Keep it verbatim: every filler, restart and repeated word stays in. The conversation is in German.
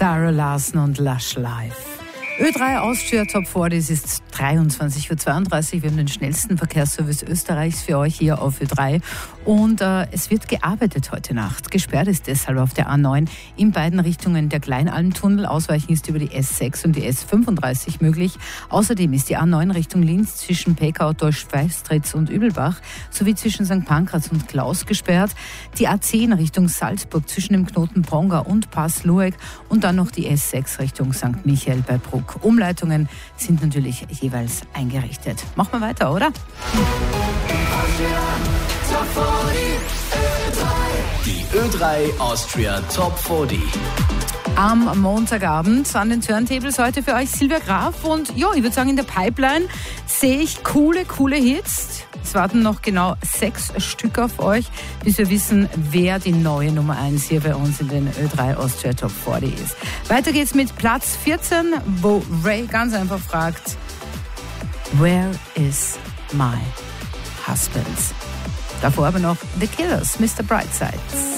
Sarah Larsen und Lush Life. Ö drei Austria Top vierzig, es ist dreiundzwanzig Uhr zweiunddreißig. Wir haben den schnellsten Verkehrsservice Österreichs für euch hier auf Ö drei. Und äh, es wird gearbeitet heute Nacht. Gesperrt ist deshalb auf der A neun in beiden Richtungen der Kleinalmtunnel. Ausweichen ist über die S sechs und die S fünfunddreißig möglich. Außerdem ist die A neun Richtung Linz zwischen Pekau, Deutsch-Weistritz und Übelbach sowie zwischen Sankt Pankraz und Klaus gesperrt. Die A zehn Richtung Salzburg zwischen dem Knoten Ponga und Pass-Lueck und dann noch die S sechs Richtung Sankt Michael bei Bruck. Umleitungen sind natürlich jeweils eingerichtet. Machen wir weiter, oder? Die Ö drei Austria Top vierzig. Am Montagabend an den Turntables heute für euch Silvia Graf. Und ja, ich würde sagen, in der Pipeline sehe ich coole, coole Hits. Es warten noch genau sechs Stück auf euch, bis wir wissen, wer die neue Nummer eins hier bei uns in den Ö drei Austria Top vierzig ist. Weiter geht's mit Platz vierzehn, wo Ray ganz einfach fragt, Where is my husband? Davor aber noch The Killers, Mister Brightside.